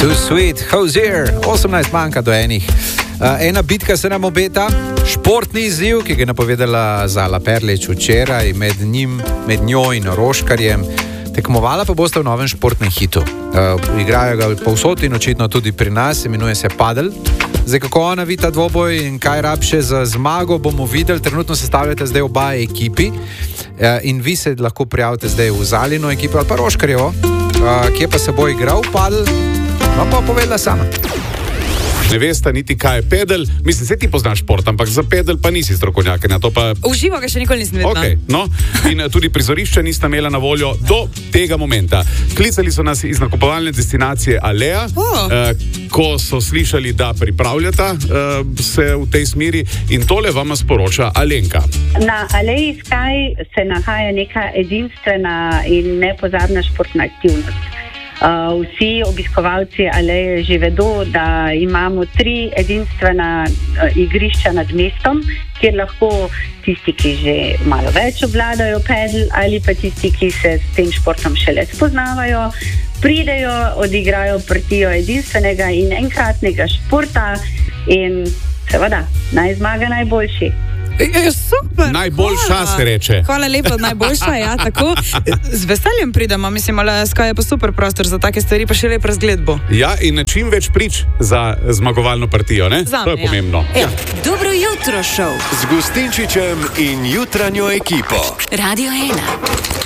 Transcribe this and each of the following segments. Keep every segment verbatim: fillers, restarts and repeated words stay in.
Too Sweet, Hozier, osemnajst manjka do enih. Uh, ena bitka se nam obeta, športni izziv, ki ga je napovedala Zala Perlič včeraj, med njim, med njo in Roškarjem. Tekmovala pa boste v novem športnem hitu. Uh, igrajo ga povsod in očitno tudi pri nas, imenuje se Padel. Zdaj, kako ona vidi ta dvoboj in kaj rab še za zmago, bomo videli. Trenutno sestavljate zdaj oba ekipi uh, in vi se lahko prijavite zdaj v Zalino ekipo ali pa Roškarjevo, uh, kje pa se bo igral Padel, no pa povedala sama. Ne veste niti kaj je pedel, mislim, se ti poznaš šport, ampak za pedel pa nisi strokovnjak, na to pa... Uživo ga še nikoli nisem vedela. Okay, no, in tudi prizorišča nista imela na voljo do tega momenta. Klicali so nas iz nakupovalne destinacije Alea, oh. eh, ko so slišali, da pripravljata eh, se v tej smeri, in tole vama sporoča Alenka. Na Aleji Sky se nahaja neka edinstvena in nepozabna športna aktivnost. Uh, vsi obiskovalci Aleje že vedo, da imamo tri edinstvena uh, igrišča nad mestom, kjer lahko tisti, ki že malo več obvladajo pedal, ali pa tisti, ki se s tem športom šele spoznavajo, pridejo, odigrajo partijo edinstvenega in enkratnega športa in seveda, naj zmaga najboljši. Je, super, najboljša hvala. Se reče. Hvala lepa, najboljša, ja, tako. Z veseljem pridemo, mislim, ali Sky je pa super prostor za take stvari, pa še lep razgled bo. Ja, in čim več prič za zmagovalno partijo, ne? Zame, to je pomembno. Ja. Ja. Dobro jutro šov z Gustinčičem in jutranjo ekipo. Radio ena.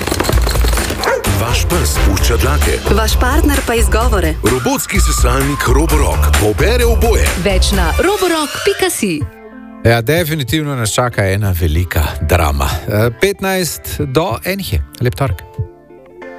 Vaš pes pušča dlake. Vaš partner pa izgovore. Robotski sesalnik Roborock pobere oboje. Več na roborock pika si. Ja, definitivno nas čaka ena velika drama. petnajst do enih je. Lep torek.